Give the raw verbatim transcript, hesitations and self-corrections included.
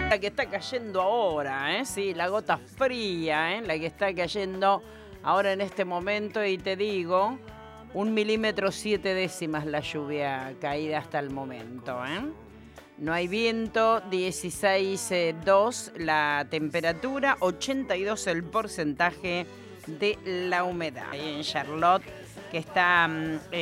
La que está cayendo ahora, ¿eh? Sí, la gota fría, ¿eh? La que está cayendo ahora en este momento y te digo, un milímetro siete décimas la lluvia caída hasta el momento, ¿eh? No hay viento, dieciséis coma dos la temperatura, ochenta y dos el porcentaje de la humedad. Ahí en Charlotte, que está...